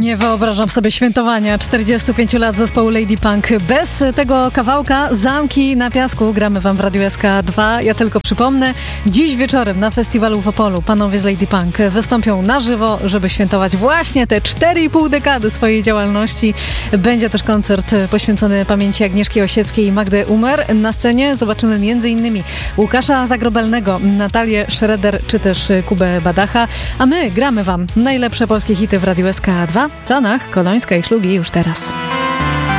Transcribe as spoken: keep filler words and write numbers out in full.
Nie wyobrażam sobie świętowania czterdziestu pięciu lat zespołu Lady Punk bez tego kawałka. Zamki na piasku gramy wam w Radiu S K dwa. Ja tylko przypomnę, dziś wieczorem na festiwalu w Opolu panowie z Lady Punk wystąpią na żywo, żeby świętować właśnie te cztery i pół dekady swojej działalności. Będzie też koncert poświęcony pamięci Agnieszki Osieckiej i Magdy Umer. Na scenie zobaczymy m.in. Łukasza Zagrobelnego, Natalię Schroeder czy też Kubę Badacha. A my gramy wam najlepsze polskie hity w Radiu S K dwa. Canach, Kolońska i Szlugi już teraz.